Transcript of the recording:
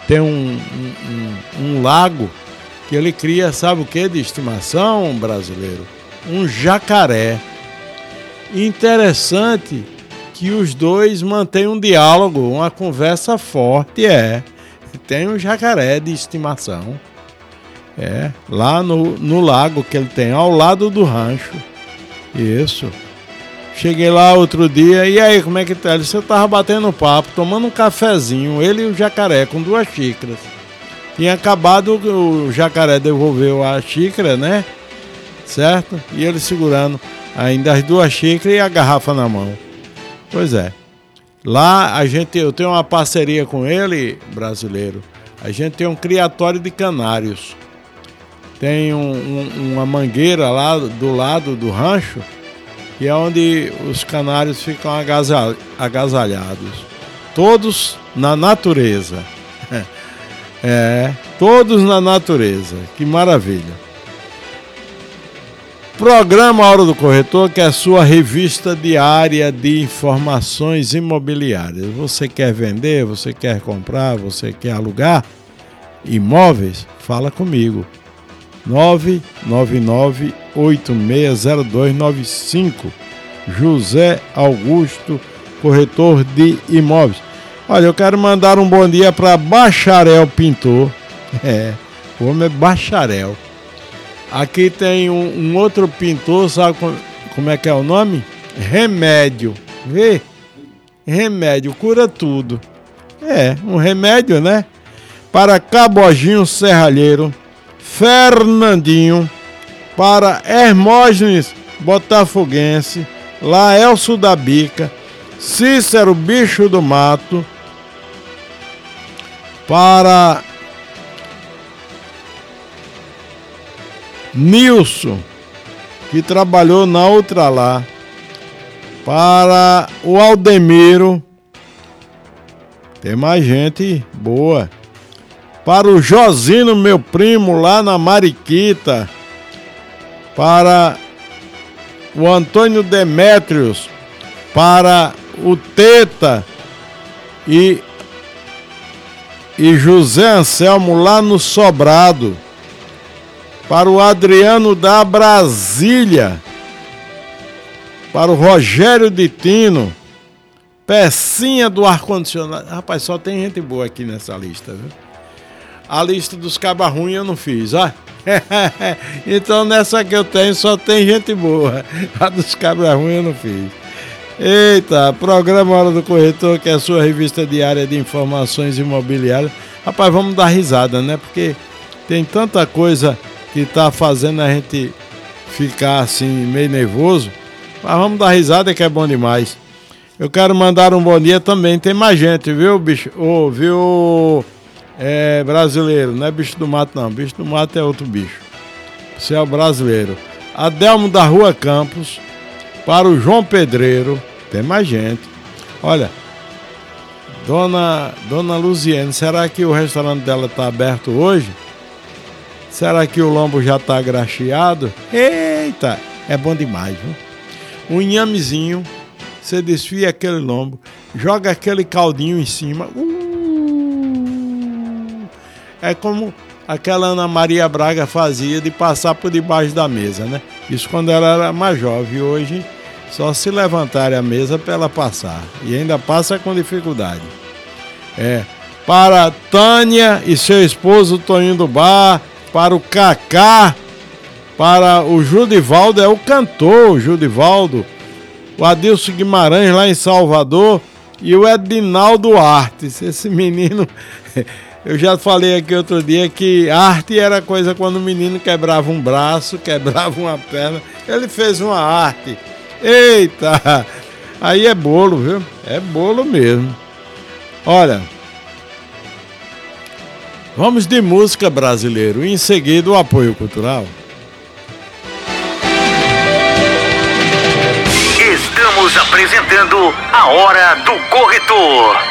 tem um lago que ele cria, sabe o que de estimação, brasileiro? Um jacaré. Interessante que os dois mantêm um diálogo, uma conversa forte, Tem um jacaré de estimação. Lá no lago que ele tem, ao lado do rancho. Isso. Cheguei lá outro dia, e aí, como é que tá? Ele disse, eu tava batendo papo, tomando um cafezinho, ele e o jacaré, com 2 xícaras. Tinha acabado, o jacaré devolveu a xícara, né? Certo? E ele segurando ainda as 2 xícaras e a garrafa na mão. Pois é. Lá eu tenho uma parceria com ele, brasileiro. A gente tem um criatório de canários. Tem uma mangueira lá do lado do rancho, que é onde os canários ficam agasalhados. Todos na natureza. Todos na natureza. Que maravilha. Programa Hora do Corretor, que é a sua revista diária de informações imobiliárias. Você quer vender, você quer comprar, você quer alugar imóveis? Fala comigo. 999-860295. José Augusto, corretor de imóveis. Olha, eu quero mandar um bom dia para Bacharel Pintor. O homem é bacharel. Aqui tem um outro pintor, sabe como é que é o nome? Remédio. Vê? Remédio, cura tudo. Um remédio, né? Para Caboginho Serralheiro, Fernandinho, para Hermógenes Botafoguense, Laelso da Bica, Cícero Bicho do Mato, para Nilson, que trabalhou na outra lá, para o Aldemiro, tem mais gente boa, para o Josino, meu primo, lá na Mariquita, para o Antônio Demétrios, para o Teta e José Anselmo lá no Sobrado, para o Adriano da Brasília, para o Rogério de Tino, Pecinha do ar-condicionado. Rapaz, só tem gente boa aqui nessa lista, viu? A lista dos cabas ruins eu não fiz, ó. Então nessa que eu tenho só tem gente boa. A dos cabas ruins eu não fiz. Eita, programa Hora do Corretor, que é a sua revista diária de informações imobiliárias. Rapaz, vamos dar risada, né? Porque tem tanta coisa que tá fazendo a gente ficar assim meio nervoso, mas vamos dar risada que é bom demais. Eu quero mandar um bom dia também, tem mais gente, viu, bicho? Viu, brasileiro, não é bicho do mato não, bicho do mato é outro bicho. Você é o brasileiro. Adelmo da Rua Campos, para o João Pedreiro, tem mais gente. Olha, Dona Luziene, será que o restaurante dela tá aberto hoje? Será que o lombo já tá graxeado? Eita, é bom demais, viu? Um inhamezinho, você desfia aquele lombo, joga aquele caldinho em cima. É como aquela Ana Maria Braga fazia de passar por debaixo da mesa, né? Isso quando ela era mais jovem. Hoje, só se levantar a mesa para ela passar. E ainda passa com dificuldade. Para Tânia e seu esposo Toninho do Bar, para o Cacá, para o Judivaldo, é o cantor, o Judivaldo, o Adilson Guimarães lá em Salvador e o Edinaldo Artes. Esse menino, eu já falei aqui outro dia que arte era coisa quando o menino quebrava um braço, quebrava uma perna, ele fez uma arte. Eita, aí é bolo, viu? É bolo mesmo. Olha, vamos de música, brasileiro, e em seguida o apoio cultural. Estamos apresentando a Hora do Corretor.